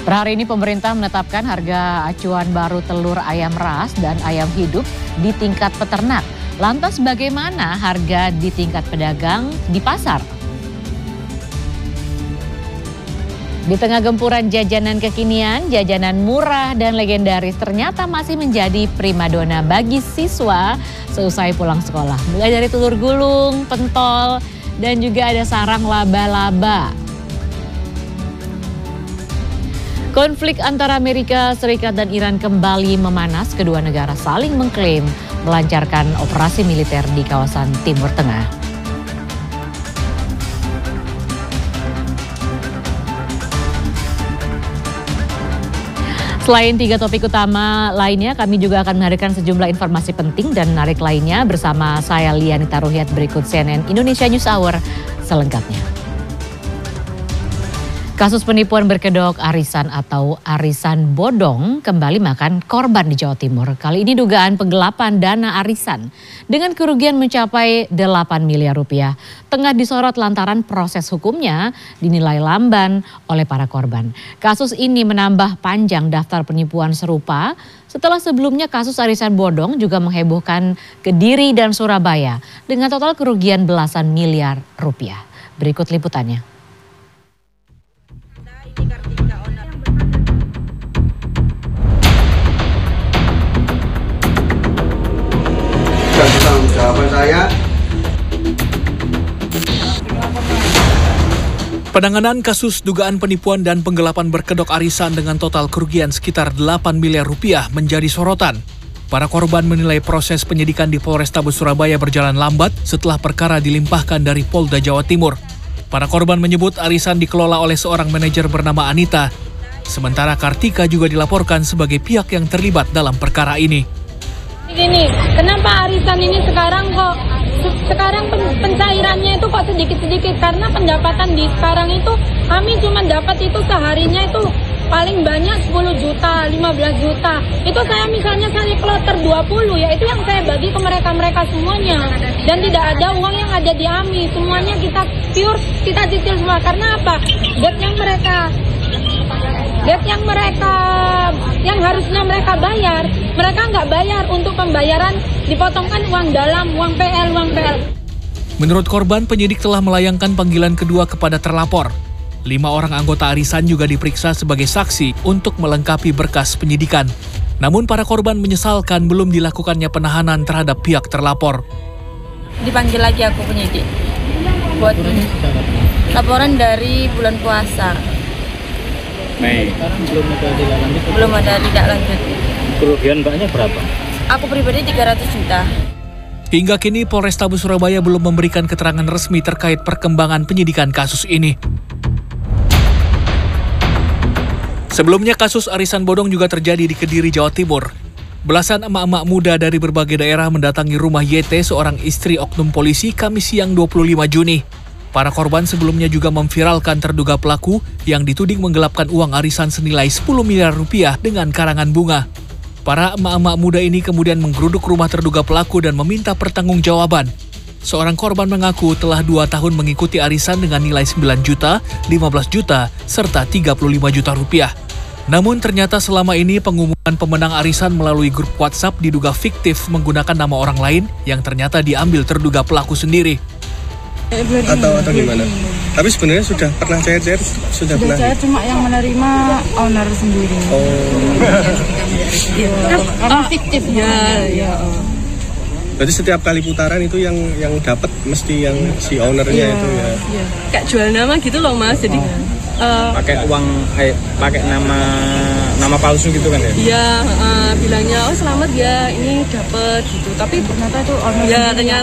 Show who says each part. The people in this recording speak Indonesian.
Speaker 1: Per hari ini pemerintah menetapkan harga acuan baru telur ayam ras dan ayam hidup di tingkat peternak. Lantas bagaimana harga di tingkat pedagang di pasar? Di tengah gempuran jajanan kekinian, jajanan murah dan legendaris ternyata masih menjadi primadona bagi siswa seusai pulang sekolah. Mulai dari telur gulung, pentol, dan juga ada sarang laba-laba. Konflik antara Amerika Serikat dan Iran kembali memanas. Kedua negara saling mengklaim melancarkan operasi militer di kawasan Timur Tengah. Selain 3 topik utama lainnya, kami juga akan menghadirkan sejumlah informasi penting dan menarik lainnya bersama saya Lianita Ruhyat berikut CNN Indonesia News Hour selengkapnya. Kasus penipuan berkedok arisan atau arisan bodong kembali makan korban di Jawa Timur. Kali ini dugaan penggelapan dana arisan dengan kerugian mencapai 8 miliar rupiah. Tengah disorot lantaran proses hukumnya dinilai lamban oleh para korban. Kasus ini menambah panjang daftar penipuan serupa setelah sebelumnya kasus arisan bodong juga menghebohkan Kediri dan Surabaya dengan total kerugian belasan miliar rupiah. Berikut liputannya.
Speaker 2: Jawaban saya.
Speaker 3: Penanganan kasus dugaan penipuan dan penggelapan berkedok arisan dengan total kerugian sekitar 8 miliar rupiah menjadi sorotan. Para korban menilai proses penyidikan di Polrestabes Surabaya berjalan lambat setelah perkara dilimpahkan dari Polda Jawa Timur. Para korban menyebut arisan dikelola oleh seorang manajer bernama Anita. Sementara Kartika juga dilaporkan sebagai pihak yang terlibat dalam perkara ini.
Speaker 4: Gini, kenapa arisan ini sekarang pencairannya itu kok sedikit-sedikit? Karena pendapatan di sekarang itu kami cuma dapat itu seharinya itu paling banyak 10 juta, 15 juta. Itu saya misalnya kloter 20 ya, itu yang saya bagi ke mereka semuanya. Dan tidak ada uang yang ada di AMI, semuanya kita pure, kita cicil semua. Karena apa? Gap yang harusnya mereka bayar, mereka nggak bayar. Untuk pembayaran dipotongkan uang dalam, uang PL.
Speaker 3: Menurut korban, penyidik telah melayangkan panggilan kedua kepada terlapor. 5 orang anggota arisan juga diperiksa sebagai saksi untuk melengkapi berkas penyidikan. Namun para korban menyesalkan belum dilakukannya penahanan terhadap pihak terlapor.
Speaker 5: Dipanggil lagi aku penyidik buat laporan dari bulan puasa.
Speaker 6: Mei.
Speaker 5: Belum ada tidak lanjut.
Speaker 6: Kerugian mbaknya berapa?
Speaker 5: Aku pribadi 300 juta.
Speaker 3: Hingga kini Polrestabes Surabaya belum memberikan keterangan resmi terkait perkembangan penyidikan kasus ini. Sebelumnya kasus arisan bodong juga terjadi di Kediri, Jawa Timur. Belasan emak-emak muda dari berbagai daerah mendatangi rumah YT, seorang istri oknum polisi, Kamis siang 25 Juni. Para korban sebelumnya juga memviralkan terduga pelaku yang dituding menggelapkan uang arisan senilai 10 miliar rupiah dengan karangan bunga. Para emak-emak muda ini kemudian menggeruduk rumah terduga pelaku dan meminta pertanggungjawaban. Seorang korban mengaku telah 2 tahun mengikuti arisan dengan nilai 9 juta, 15 juta, serta 35 juta rupiah. Namun ternyata selama ini pengumuman pemenang arisan melalui grup WhatsApp diduga fiktif menggunakan nama orang lain yang ternyata diambil terduga pelaku sendiri.
Speaker 2: Atau gimana? Tapi sebenarnya sudah pernah cair-cair, sudah pernah.
Speaker 7: Cair cuma yang menerima owner sendiri. Karena fiktif ya.
Speaker 2: Berarti setiap kali putaran itu yang dapat mesti yang si ownernya itu ya.
Speaker 5: Kayak jual nama gitu loh Mas. Jadi
Speaker 6: Pakai uang, pakai nama palsu gitu kan ya?
Speaker 5: Iya, bilangnya oh selamat ya ini dapat gitu. Tapi
Speaker 7: Ternyata itu owner
Speaker 5: ya
Speaker 7: sendiri.
Speaker 5: ternyata